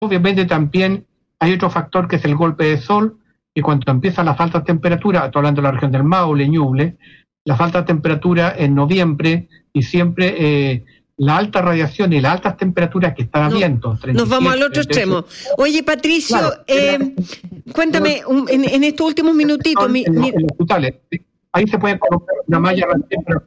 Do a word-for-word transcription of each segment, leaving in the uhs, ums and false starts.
obviamente también hay otro factor que es el golpe de sol, y cuando empiezan las altas temperaturas, estoy hablando de la región del Maule, Ñuble, las altas temperaturas en noviembre, diciembre, eh, la alta radiación y las altas temperaturas que están a no, vientos. Nos vamos al otro extremo. Oye, Patricio, claro, eh, cuéntame, un, en, en estos últimos minutitos... En, mi, en, mi... en los frutales, ahí se puede colocar una malla radiante.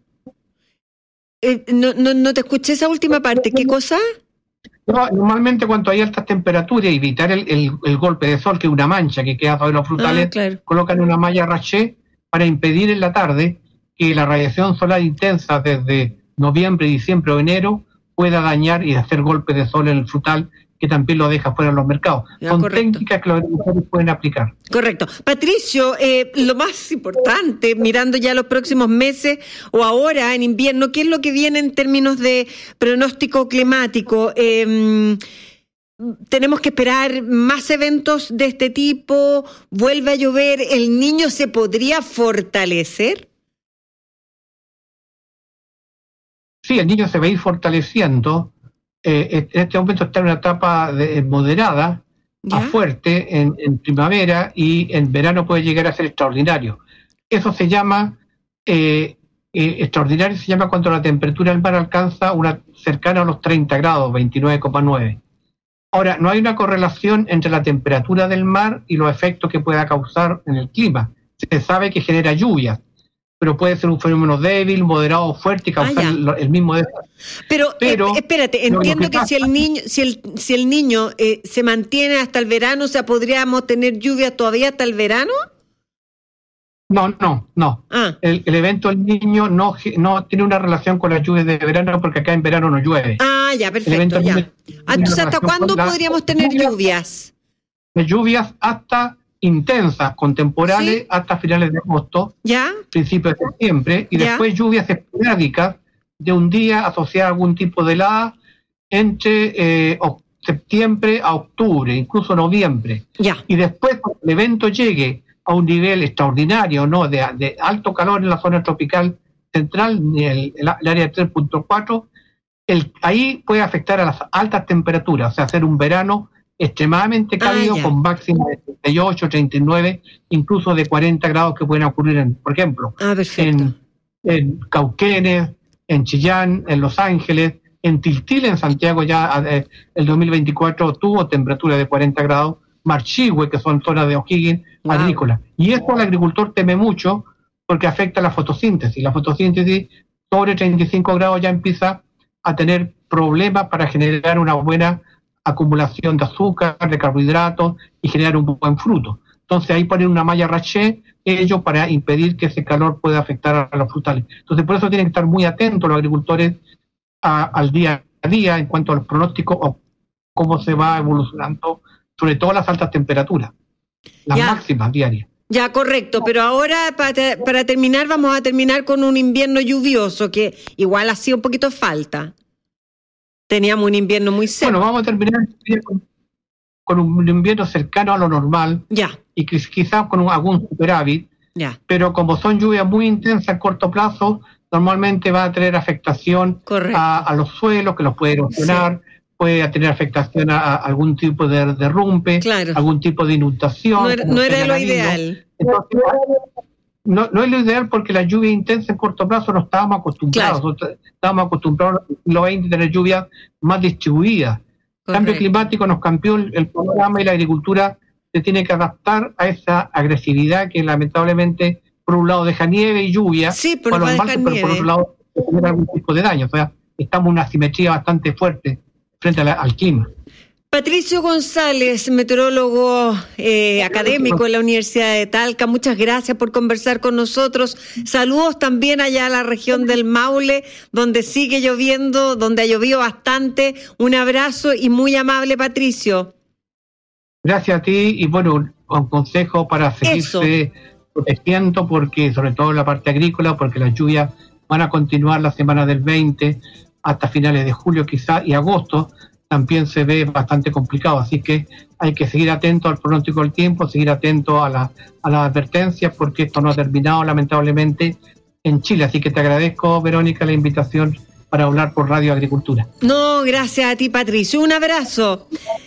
Eh, no, no, no te escuché esa última parte. ¿Qué cosa? No, normalmente cuando hay altas temperaturas, evitar el, el, el golpe de sol, que es una mancha que queda sobre los frutales, ah, claro. colocan una malla raché para impedir en la tarde que la radiación solar intensa desde noviembre, diciembre o enero pueda dañar y hacer golpe de sol en el frutal, que también lo deja fuera de los mercados. Ya, Son correcto. técnicas que los agricultores pueden aplicar. Correcto. Patricio, eh, lo más importante, mirando ya los próximos meses o ahora en invierno, ¿qué es lo que viene en términos de pronóstico climático? Eh, ¿Tenemos que esperar más eventos de este tipo? ¿Vuelve a llover? ¿El Niño se podría fortalecer? Sí, el Niño se va a ir fortaleciendo. Eh, en este momento está en una etapa de, moderada ¿Ya? a fuerte en, en primavera, y en verano puede llegar a ser extraordinario. Eso se llama, eh, eh, extraordinario se llama cuando la temperatura del mar alcanza una cercana a los treinta grados, veintinueve coma nueve. Ahora, no hay una correlación entre la temperatura del mar y los efectos que pueda causar en el clima. Se sabe que genera lluvias, pero puede ser un fenómeno débil, moderado o fuerte y causar ah, el, el mismo desastre. Pero, pero eh, espérate, entiendo que, que, que si el niño, si el, si el niño eh, se mantiene hasta el verano, o sea, ¿podríamos tener lluvia todavía hasta el verano? No, no, no. Ah. El, el evento del Niño no, no tiene una relación con las lluvias de verano, porque acá en verano no llueve. Ah, ya, perfecto, ya. Entonces, ¿hasta cuándo podríamos tener lluvias? De lluvias hasta intensas, contemporáneas, ¿sí? hasta finales de agosto, ¿Ya? principios de septiembre, y ¿Ya? después lluvias esporádicas de un día asociadas a algún tipo de helada entre eh, septiembre a octubre, incluso noviembre. ¿Ya? Y después, cuando el evento llegue a un nivel extraordinario, ¿no? de, de alto calor en la zona tropical central, el, el, el área de tres punto cuatro, el, ahí puede afectar a las altas temperaturas, o sea, hacer un verano extremadamente cálido, ah, con máximo de treinta y ocho, treinta y nueve, incluso de cuarenta grados que pueden ocurrir, en, por ejemplo, ah, en, en Cauquenes, en Chillán, en Los Ángeles, en Tiltil, en Santiago ya eh, el dos mil veinticuatro tuvo temperatura de cuarenta grados, Marchihue, que son zonas de O'Higgins, wow. agrícola. Y esto el agricultor teme mucho porque afecta la fotosíntesis. La fotosíntesis sobre treinta y cinco grados ya empieza a tener problemas para generar una buena acumulación de azúcar, de carbohidratos y generar un buen fruto. Entonces ahí ponen una malla raché, ello para impedir que ese calor pueda afectar a los frutales. Entonces por eso tienen que estar muy atentos los agricultores a, al día a día en cuanto a los pronósticos o cómo se va evolucionando, sobre todo las altas temperaturas, las ya. máximas diarias. Ya, correcto, pero ahora para, para terminar vamos a terminar con un invierno lluvioso que igual ha sido un poquito falta. Teníamos un invierno muy seco. Bueno, vamos a terminar con, con un invierno cercano a lo normal. Ya. Y quizás con un, algún superávit. Ya. Pero como son lluvias muy intensas a corto plazo, normalmente va a tener afectación a, a los suelos, que los puede erosionar, sí. puede tener afectación a, a algún tipo de derrumbe, claro. algún tipo de inundación. No era, no era lo ideal. Entonces, no, no es lo ideal porque la lluvia intensa en corto plazo no estábamos acostumbrados. Claro. Estábamos acostumbrados en los veinte a tener lluvias más distribuidas. El cambio climático nos cambió el, el panorama y la agricultura se tiene que adaptar a esa agresividad que lamentablemente por un lado deja nieve y lluvia, sí, por, los marcos, pero por otro lado genera algún tipo de daño. O sea, estamos en una asimetría bastante fuerte frente a la, al clima. Patricio González, meteorólogo eh, académico en la Universidad de Talca, muchas gracias por conversar con nosotros. Saludos también allá a la región del Maule, donde sigue lloviendo, donde ha llovido bastante. Un abrazo y muy amable, Patricio. Gracias a ti y bueno, un consejo para seguirse Eso. protegiendo, porque sobre todo en la parte agrícola, porque las lluvias van a continuar la semana del veinte hasta finales de julio quizás y agosto. También se ve bastante complicado, así que hay que seguir atento al pronóstico del tiempo, seguir atento a, la, a las advertencias, porque esto no ha terminado lamentablemente en Chile. Así que te agradezco, Verónica, la invitación para hablar por Radio Agricultura. No, gracias a ti, Patricio. Un abrazo.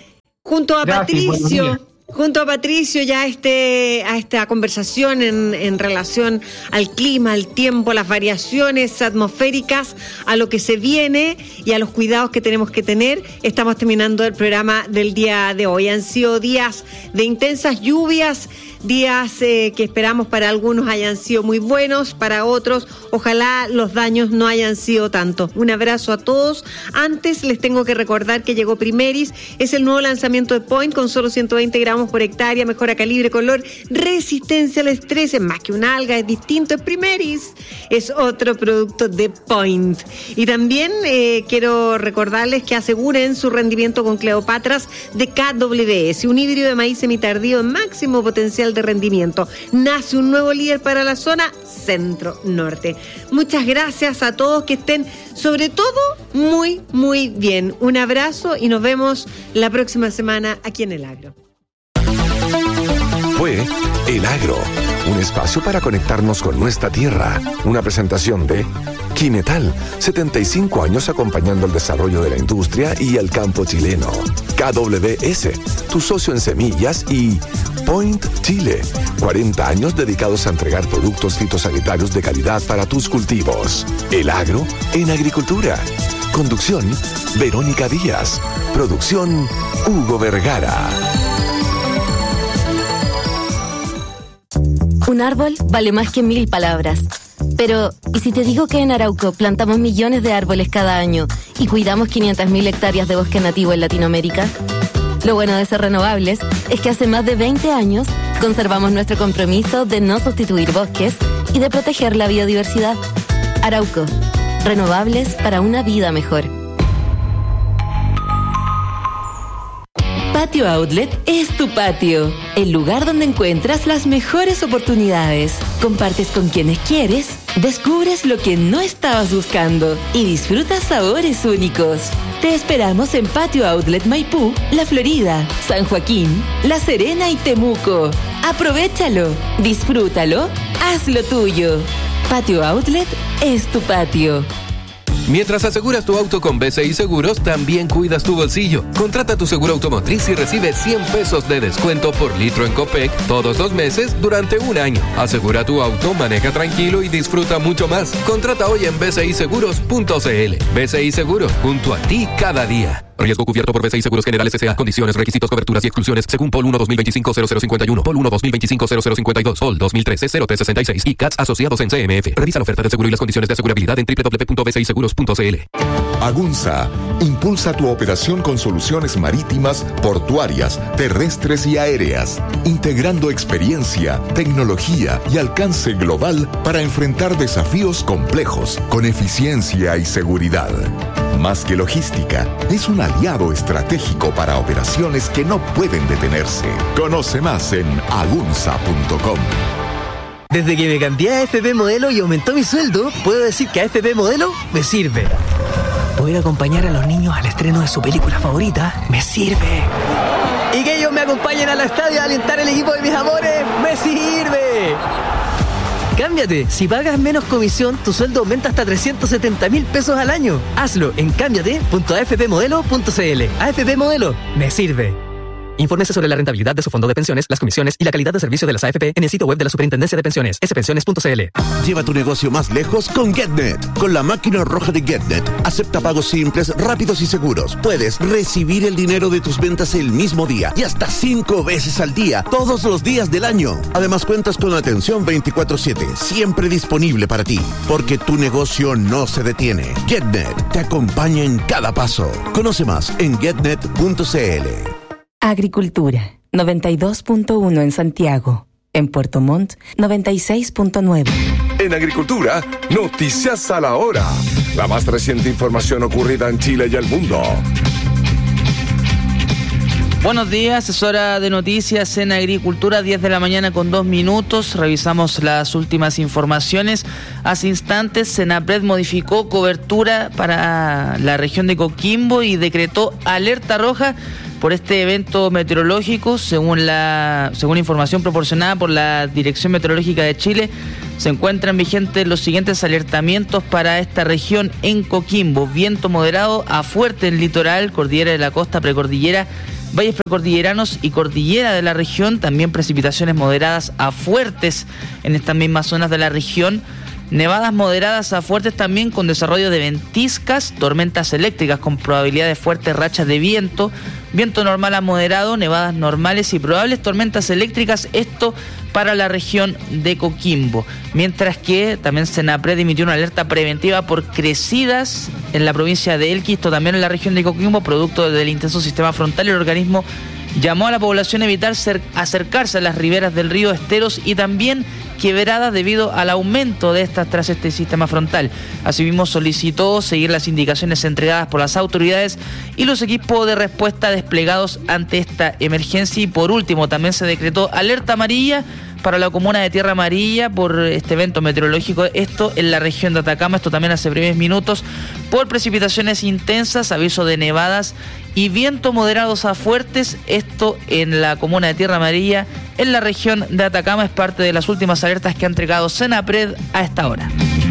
Junto a Gracias, Patricio, junto a Patricio ya este, a esta conversación en, en relación al clima, al tiempo, las variaciones atmosféricas, a lo que se viene y a los cuidados que tenemos que tener. Estamos terminando el programa del día de hoy. Han sido días de intensas lluvias, días eh, que esperamos para algunos hayan sido muy buenos, para otros ojalá los daños no hayan sido tanto. Un abrazo a todos. Antes les tengo que recordar que llegó Primeris, es el nuevo lanzamiento de Point con solo ciento veinte gramos por hectárea, mejora calibre, color, resistencia al estrés, es más que una alga, es distinto, es Primeris, es otro producto de Point. Y también eh, quiero recordarles que aseguren su rendimiento con Cleopatras de K W S, un híbrido de maíz semitardío en máximo potencial de rendimiento. Nace un nuevo líder para la zona centro-norte. Muchas gracias a todos, que estén sobre todo muy, muy bien. Un abrazo y nos vemos la próxima semana aquí en El Agro. Fue El Agro, un espacio para conectarnos con nuestra tierra. Una presentación de Quimetal, setenta y cinco años acompañando el desarrollo de la industria y el campo chileno. K W S, tu socio en semillas, y Point Chile, cuarenta años dedicados a entregar productos fitosanitarios de calidad para tus cultivos. El Agro en agricultura. Conducción, Verónica Díaz. Producción, Hugo Vergara. Un árbol vale más que mil palabras. Pero, ¿y si te digo que en Arauco plantamos millones de árboles cada año y cuidamos quinientas mil hectáreas de bosque nativo en Latinoamérica? Lo bueno de ser renovables es que hace más de veinte años conservamos nuestro compromiso de no sustituir bosques y de proteger la biodiversidad. Arauco, renovables para una vida mejor. Patio Outlet es tu patio, el lugar donde encuentras las mejores oportunidades. Compartes con quienes quieres, descubres lo que no estabas buscando y disfrutas sabores únicos. Te esperamos en Patio Outlet Maipú, La Florida, San Joaquín, La Serena y Temuco. Aprovéchalo, disfrútalo, hazlo tuyo. Patio Outlet es tu patio. Mientras aseguras tu auto con B C I Seguros, también cuidas tu bolsillo. Contrata tu seguro automotriz y recibe cien pesos de descuento por litro en Copec todos los meses durante un año. Asegura tu auto, maneja tranquilo y disfruta mucho más. Contrata hoy en b c i seguros punto c l. B C I Seguros, junto a ti cada día. Riesgo cubierto por B C I Seguros Generales S A. Condiciones, requisitos, coberturas y exclusiones según P O L uno dos mil veinticinco cero cero cincuenta y uno, P O L uno dos mil veinticinco cero cero cincuenta y dos, P O L dos mil trece cero tres sesenta y seis y C A T S asociados en C M F. Revisa la oferta de seguro y las condiciones de asegurabilidad en doble u doble u doble u punto b c i seguros punto c l. Agunza impulsa tu operación con soluciones marítimas, portuarias, terrestres y aéreas, integrando experiencia, tecnología y alcance global para enfrentar desafíos complejos con eficiencia y seguridad. Más que logística, es un aliado estratégico para operaciones que no pueden detenerse. Conoce más en agunza punto com. Desde que me cambié a F P Modelo y aumentó mi sueldo, puedo decir que a F P Modelo me sirve. Poder acompañar a los niños al estreno de su película favorita me sirve. Y que ellos me acompañen al estadio a alentar el equipo de mis amores me sirve. Cámbiate. Si pagas menos comisión, tu sueldo aumenta hasta trescientos setenta mil pesos al año. Hazlo en cámbiate punto a f p modelo punto c l. A F P Modelo me sirve. Infórmese sobre la rentabilidad de su fondo de pensiones, las comisiones y la calidad de servicio de las A F P en el sitio web de la Superintendencia de Pensiones, s pensiones punto c l. Lleva tu negocio más lejos con GetNet. Con la máquina roja de GetNet, acepta pagos simples, rápidos y seguros. Puedes recibir el dinero de tus ventas el mismo día y hasta cinco veces al día, todos los días del año. Además, cuentas con atención veinticuatro siete, siempre disponible para ti, porque tu negocio no se detiene. GetNet te acompaña en cada paso. Conoce más en getnet punto c l. Agricultura, noventa y dos punto uno en Santiago. En Puerto Montt, noventa y seis punto nueve. En Agricultura, noticias a la hora. La más reciente información ocurrida en Chile y el mundo. Buenos días, es hora de noticias en Agricultura, diez de la mañana con dos minutos. Revisamos las últimas informaciones. Hace instantes, Senapred modificó cobertura para la región de Coquimbo y decretó alerta roja por este evento meteorológico. Según la según información proporcionada por la Dirección Meteorológica de Chile, se encuentran vigentes los siguientes alertamientos para esta región en Coquimbo: viento moderado a fuerte en litoral, cordillera de la costa, precordillera valles precordilleranos y cordillera de la región, también precipitaciones moderadas a fuertes en estas mismas zonas de la región, nevadas moderadas a fuertes también con desarrollo de ventiscas, tormentas eléctricas con probabilidad de fuertes rachas de viento, viento normal a moderado, nevadas normales y probables tormentas eléctricas, esto para la región de Coquimbo. Mientras que también Senapred emitió una alerta preventiva por crecidas en la provincia de Elqui, esto también en la región de Coquimbo, producto del intenso sistema frontal. El organismo llamó a la población a evitar cer- acercarse a las riberas del río, esteros y también quebradas debido al aumento de estas tras este sistema frontal. Asimismo, solicitó seguir las indicaciones entregadas por las autoridades y los equipos de respuesta desplegados ante esta emergencia. Y por último, también se decretó alerta amarilla para la comuna de Tierra Amarilla por este evento meteorológico, esto en la región de Atacama, esto también hace breves minutos, por precipitaciones intensas, aviso de nevadas y viento moderados a fuertes, esto en la comuna de Tierra Amarilla, en la región de Atacama. Es parte de las últimas alertas que ha entregado Senapred a esta hora.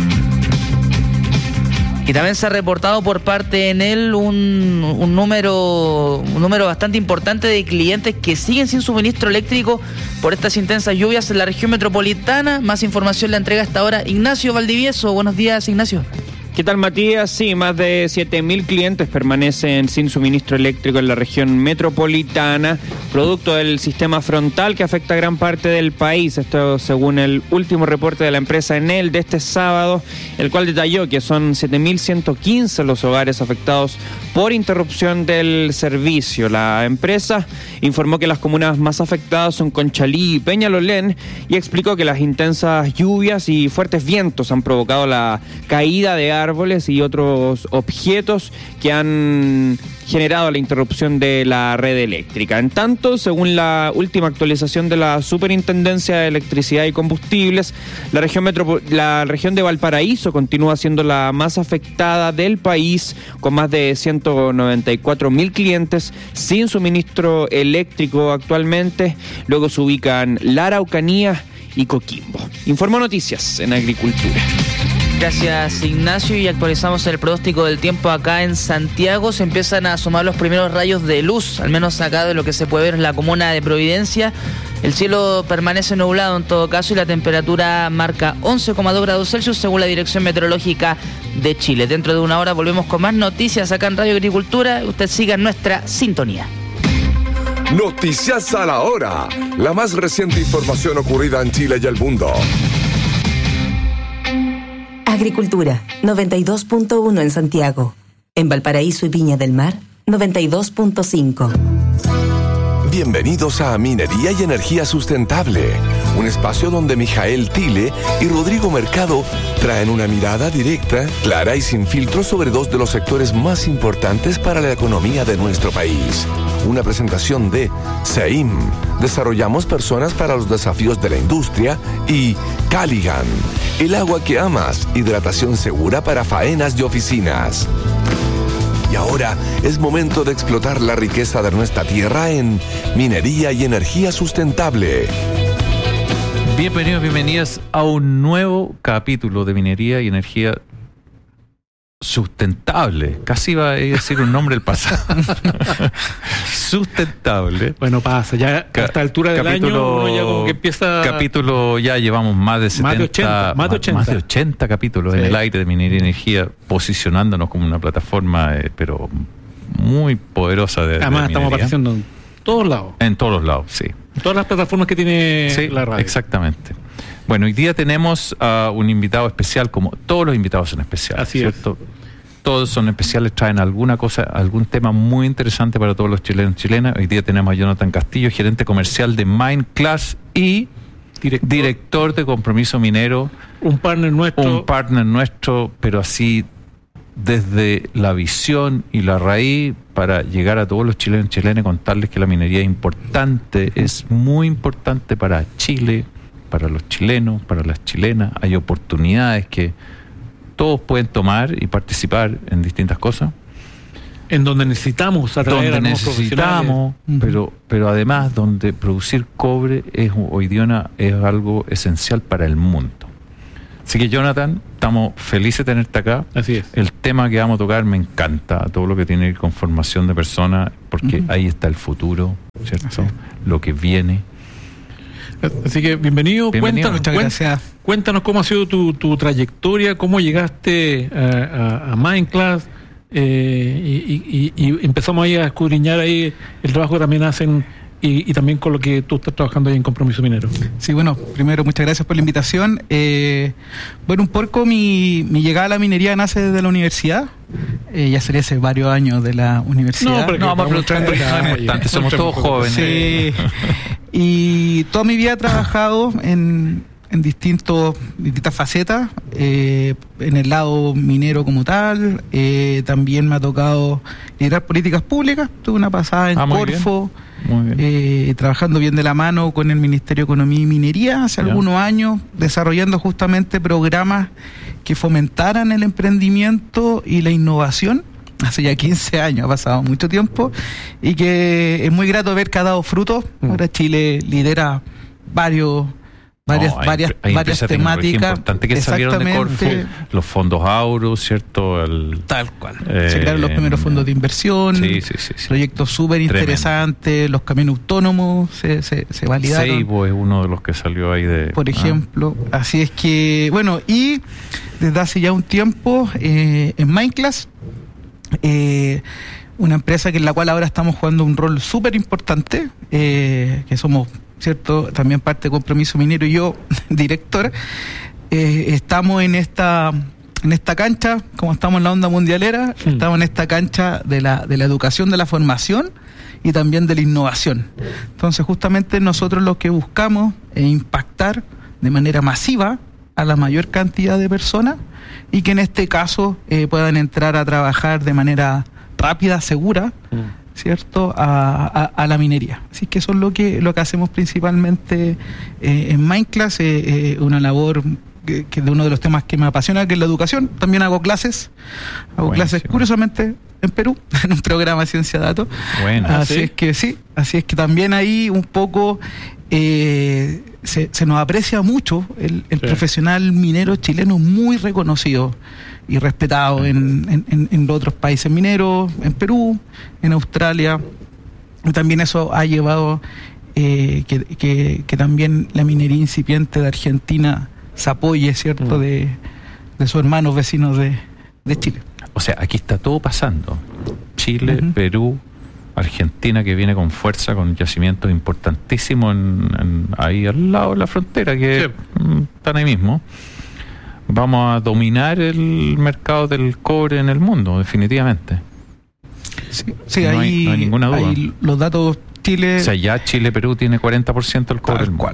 Y también se ha reportado por parte en él un, un número un número bastante importante de clientes que siguen sin suministro eléctrico por estas intensas lluvias en la región metropolitana. Más información la entrega hasta ahora Ignacio Valdivieso. Buenos días, Ignacio. ¿Qué tal, Matías? Sí, más de siete mil clientes permanecen sin suministro eléctrico en la región metropolitana, producto del sistema frontal que afecta a gran parte del país. Esto según el último reporte de la empresa Enel de este sábado, el cual detalló que son siete mil ciento quince los hogares afectados por interrupción del servicio. La empresa informó que las comunas más afectadas son Conchalí y Peñalolén y explicó que las intensas lluvias y fuertes vientos han provocado la caída de árboles y otros objetos que han generado la interrupción de la red eléctrica. En tanto, según la última actualización de la Superintendencia de Electricidad y Combustibles, la región, metropo- la región de Valparaíso continúa siendo la más afectada del país, con más de ciento noventa y cuatro mil clientes sin suministro eléctrico actualmente. Luego se ubican la Araucanía y Coquimbo. Informó Noticias en Agricultura. Gracias, Ignacio, y actualizamos el pronóstico del tiempo acá en Santiago. Se empiezan a asomar los primeros rayos de luz, al menos acá de lo que se puede ver en la comuna de Providencia. El cielo permanece nublado en todo caso y la temperatura marca once coma dos grados Celsius según la Dirección Meteorológica de Chile. Dentro de una hora volvemos con más noticias acá en Radio Agricultura. Usted siga en nuestra sintonía. Noticias a la hora. La más reciente información ocurrida en Chile y el mundo. Agricultura, noventa y dos punto uno en Santiago. En Valparaíso y Viña del Mar, noventa y dos punto cinco. Bienvenidos a Minería y Energía Sustentable, un espacio donde Mijael Tile y Rodrigo Mercado traen una mirada directa, clara y sin filtro sobre dos de los sectores más importantes para la economía de nuestro país. Una presentación de S E I M, Desarrollamos Personas para los Desafíos de la Industria, y Caligan, el agua que amas, hidratación segura para faenas y oficinas. Y ahora es momento de explotar la riqueza de nuestra tierra en Minería y Energía Sustentable. Bienvenidos, bienvenidas a un nuevo capítulo de Minería y Energía Sustentable. Casi iba a decir un nombre del pasado. Sustentable. Bueno, pasa, ya a esta altura del capítulo, año uno ya como que empieza... Capítulo, ya llevamos más de setenta, más de ochenta, más de ochenta, más de ochenta capítulos, sí, en el aire de Minería y Energía, posicionándonos como una plataforma, eh, pero muy poderosa de, Además, de estamos apareciendo en todos lados. En todos los lados, sí. Todas las plataformas que tiene sí, la radio. Exactamente. Bueno, hoy día tenemos a uh, un invitado especial, como todos los invitados son especiales, Así ¿cierto? es. Todos son especiales, traen alguna cosa, algún tema muy interesante para todos los chilenos y chilenas. Hoy día tenemos a Jonathan Castillo, gerente comercial de Mine Class y director, director de Compromiso Minero. Un partner nuestro. Un partner nuestro, pero así desde la visión y la raíz para llegar a todos los chilenos y chilenas, contarles que la minería es importante, es muy importante para Chile, para los chilenos, para las chilenas. Hay oportunidades que todos pueden tomar y participar en distintas cosas. En donde necesitamos atraer donde a nuevos necesitamos, profesionales. pero, pero además donde producir cobre es hoy día es algo esencial para el mundo. Así que, Jonathan, estamos felices de tenerte acá. Así es. El tema que vamos a tocar me encanta, todo lo que tiene que ver con formación de personas, porque uh-huh. ahí está el futuro, ¿cierto? Sí. Lo que viene. Así que bienvenido, bienvenido. Cuéntanos, Muchas gracias. Cuéntanos cómo ha sido tu, tu trayectoria, cómo llegaste a, a, a Mindclass, eh, y, y, y empezamos ahí a escudriñar ahí el trabajo que también hacen y, y también con lo que tú estás trabajando ahí en Compromiso Minero. Sí, bueno, primero muchas gracias por la invitación. Eh, bueno, un poco mi, mi llegada a la minería nace desde la universidad. Eh, ya sería hace varios años de la universidad. No, pero no, vamos a preguntar, somos todos jóvenes. Sí. Y toda mi vida he trabajado en, en distintos, distintas facetas, eh, en el lado minero como tal, eh, también me ha tocado liderar políticas públicas, tuve una pasada en ah, Corfo, muy bien. Eh, trabajando bien de la mano con el Ministerio de Economía y Minería hace ya. algunos años, desarrollando justamente programas que fomentaran el emprendimiento y la innovación. Hace ya quince años, ha pasado mucho tiempo, y que es muy grato ver que ha dado frutos. Ahora Chile lidera varios varias no, hay, varias hay varias temáticas importante que salieron de Corfo, los fondos Auro, ¿cierto? El, tal cual. Eh, se crearon los primeros fondos de inversión, sí, sí, sí, sí. proyectos súper interesantes, los camiones autónomos se, se, se validaron. Seibo es uno de los que salió ahí de... Por ejemplo, ah. así es que, bueno, y desde hace ya un tiempo eh, en Mindclass, Eh, una empresa que en la cual ahora estamos jugando un rol súper importante, eh, que somos, cierto, también parte de Compromiso Minero y yo, director. Eh, estamos en esta en esta cancha, como estamos en la onda mundialera, sí. estamos en esta cancha de la, de la educación, de la formación y también de la innovación. Entonces, justamente nosotros lo que buscamos es impactar de manera masiva a la mayor cantidad de personas y que en este caso eh, puedan entrar a trabajar de manera rápida, segura, mm. ¿cierto?, a, a, a la minería. Así que eso es lo que lo que hacemos principalmente eh, en Mindclass, eh, eh, una labor que, que de uno de los temas que me apasiona, que es la educación. También hago clases, hago Buenísimo. clases curiosamente en Perú, en un programa de Ciencia Datos. Bueno, así ¿sí? es que sí, así es que también ahí un poco eh, se, se nos aprecia mucho el, el sí. profesional minero chileno, muy reconocido y respetado en, en, en otros países mineros, en Perú, en Australia. Y también eso ha llevado eh, que, que, que también la minería incipiente de Argentina se apoye, ¿cierto?, mm. de, de sus hermanos vecinos de, de Chile. O sea, aquí está todo pasando. Chile, uh-huh. Perú, Argentina, que viene con fuerza, con yacimientos importantísimos en, en, ahí al lado de la frontera, que sí. mm, están ahí mismo. Vamos a dominar el mercado del cobre en el mundo, definitivamente. Sí, sí no, ahí, hay, no hay ninguna duda. Ahí los datos Chile... O sea, ya Chile, Perú tiene cuarenta por ciento del cobre. Tal cual.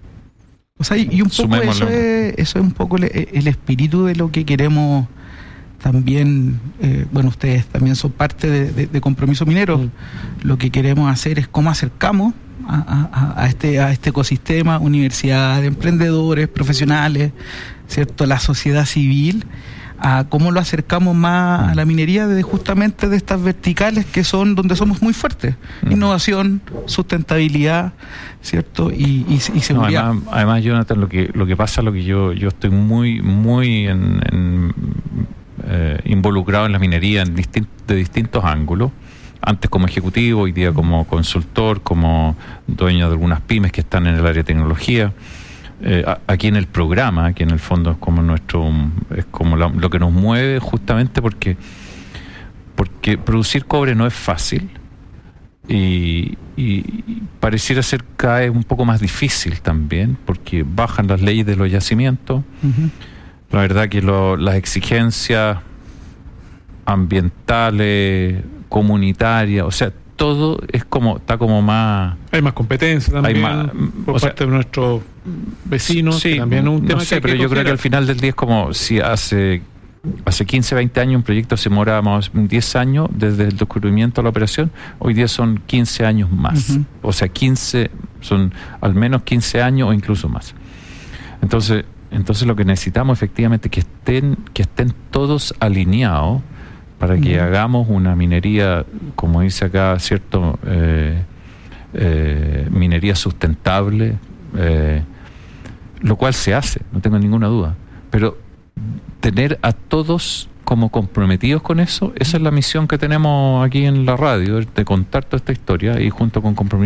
O sea, y un poco eso es, eso es un poco el, el espíritu de lo que queremos también, eh, bueno, ustedes también son parte de, de, de Compromiso Minero. Mm. Lo que queremos hacer es cómo acercamos a, a, a este a este ecosistema, universidades, emprendedores, profesionales, ¿cierto?, la sociedad civil, a cómo lo acercamos más a la minería desde justamente de estas verticales que son donde somos muy fuertes. Mm. Innovación, sustentabilidad, ¿cierto?, y, y, y seguridad. No, además, además, Jonathan, lo que lo que pasa, lo que yo yo estoy muy muy en, en eh, involucrado en la minería en distin- de distintos ángulos. Antes como ejecutivo, hoy día como consultor, como dueño de algunas pymes que están en el área de tecnología. Eh, aquí en el programa, aquí en el fondo es como nuestro, es como la, lo que nos mueve, justamente porque porque producir cobre no es fácil y, y, y pareciera ser cada vez un poco más difícil también, porque bajan las leyes de los yacimientos. Uh-huh. La verdad que lo, las exigencias ambientales, comunitarias, o sea, todo es como, está como más... Hay más competencia también hay más, por parte sea, de nuestros vecinos, sí, que también es un tema no sé, que pero que yo considerar. creo que al final del día es como si hace hace quince, veinte años un proyecto se demoraba más diez años desde el descubrimiento a la operación, hoy día son quince años más. Uh-huh. O sea, quince, son al menos quince años o incluso más. Entonces, entonces lo que necesitamos efectivamente es que estén, que estén todos alineados para que uh-huh. hagamos una minería, como dice acá, cierto, eh, eh, minería sustentable, eh, lo cual se hace, no tengo ninguna duda, pero tener a todos como comprometidos con eso. Esa es la misión que tenemos aquí en la radio, de contar toda esta historia y junto con Compromiso